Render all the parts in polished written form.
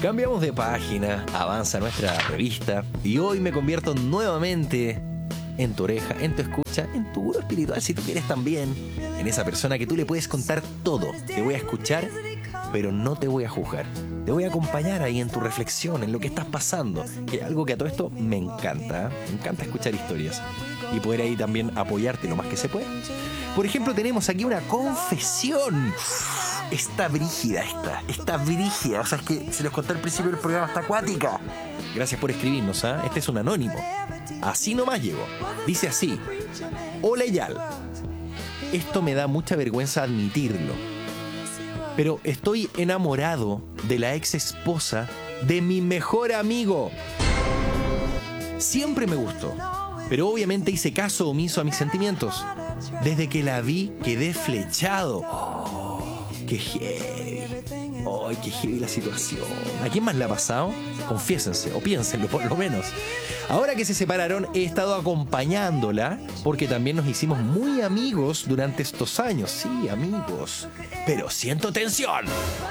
Cambiamos de página, avanza nuestra revista y hoy me convierto nuevamente en tu oreja, en tu escucha, en tu gurú espiritual si tú quieres también, en esa persona que tú le puedes contar todo. Te voy a escuchar, pero no te voy a juzgar. Te voy a acompañar ahí en tu reflexión, en lo que estás pasando, que es algo que a todo esto me encanta. Me encanta escuchar historias y poder ahí también apoyarte lo más que se puede. Por ejemplo, tenemos aquí una confesión. Está brígida está brígida. O sea, es que se los conté al principio del programa, está acuática. Gracias por escribirnos, ¿eh? Este es un anónimo. Así nomás llegó. Dice así: hola Yal. Esto me da mucha vergüenza admitirlo, pero estoy enamorado de la ex esposa de mi mejor amigo. Siempre me gustó, pero obviamente hice caso omiso a mis sentimientos. Desde que la vi quedé flechado. ¡Qué heavy! ¡Ay, qué heavy la situación! ¿A quién más le ha pasado? Confiésense, o piénsenlo por lo menos. Ahora que se separaron, he estado acompañándola porque también nos hicimos muy amigos durante estos años. Sí, amigos. Pero siento tensión.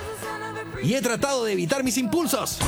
Y he tratado de evitar mis impulsos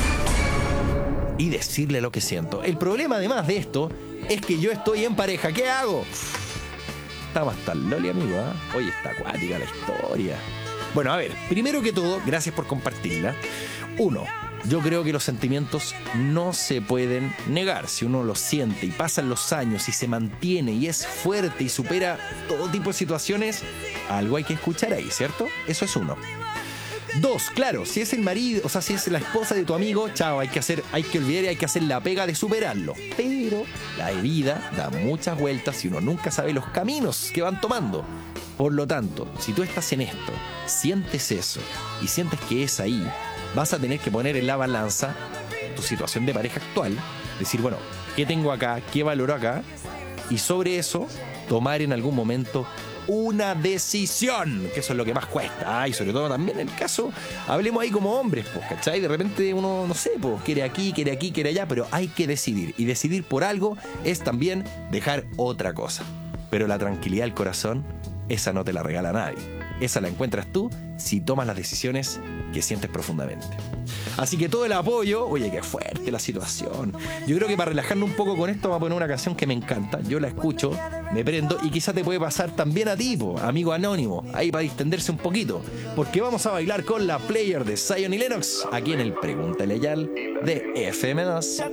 y decirle lo que siento. El problema, además de esto, es que yo estoy en pareja. ¿Qué hago? Estaba hasta el loli, amigo, ¿eh? Oye, está acuática la historia. Bueno, a ver, primero que todo, gracias por compartirla. Uno, yo creo que los sentimientos no se pueden negar. Si uno los siente y pasan los años y se mantiene y es fuerte y supera todo tipo de situaciones, algo hay que escuchar ahí, ¿cierto? Eso es uno. Dos, claro, si es el marido, o sea, si es la esposa de tu amigo, chao, hay que olvidar y hay que hacer la pega de superarlo. Pero la vida da muchas vueltas y uno nunca sabe los caminos que van tomando. Por lo tanto, si tú estás en esto, sientes eso y sientes que es ahí, vas a tener que poner en la balanza tu situación de pareja actual, decir, bueno, ¿qué tengo acá? ¿Qué valoro acá? Y sobre eso, tomar en algún momento una decisión, que eso es lo que más cuesta. Y sobre todo también en el caso, hablemos ahí como hombres, pues, ¿cachai? De repente uno, no sé, pues, quiere aquí, quiere allá, pero hay que decidir. Y decidir por algo es también dejar otra cosa. Pero la tranquilidad del corazón, esa no te la regala nadie. Esa la encuentras tú si tomas las decisiones que sientes profundamente. Así que todo el apoyo. Oye, qué fuerte la situación. Yo creo que para relajarnos un poco con esto vamos a poner una canción que me encanta. Yo la escucho, me prendo y quizá te puede pasar también a ti, amigo anónimo, ahí para distenderse un poquito, porque vamos a bailar con la player de Zion y Lennox aquí en el Pregúntale a Yal de FM2.